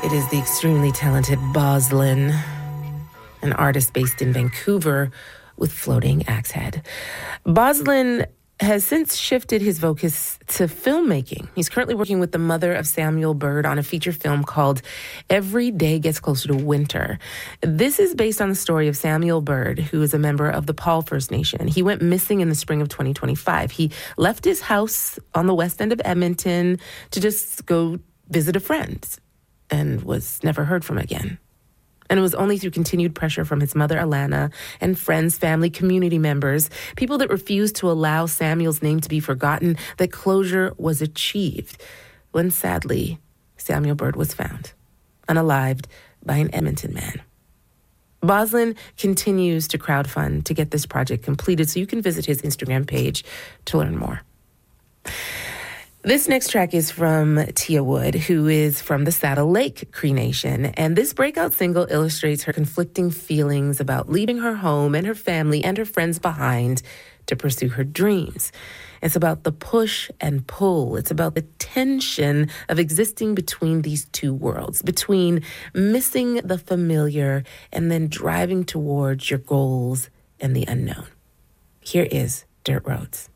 It is the extremely talented Boslin, an artist based in Vancouver with floating axe head. Boslin has since shifted his focus to filmmaking. He's currently working with the mother of Samuel Bird on a feature film called Every Day Gets Closer to Winter. This is based on the story of Samuel Bird, who is a member of the Paul First Nation. He went missing in the spring of 2025. He left his house on the west end of Edmonton to just go visit a friend and was never heard from again. And it was only through continued pressure from his mother, Alana, and friends, family, community members, people that refused to allow Samuel's name to be forgotten, that closure was achieved. When, sadly, Samuel Bird was found, unalived by an Edmonton man. Boslin continues to crowdfund to get this project completed, so you can visit his Instagram page to learn more. This next track is from Tia Wood, who is from the Saddle Lake Cree Nation, and this breakout single illustrates her conflicting feelings about leaving her home and her family and her friends behind to pursue her dreams. It's about the push and pull. It's about the tension of existing between these two worlds, between missing the familiar and then driving towards your goals and the unknown. Here is Dirt Roads.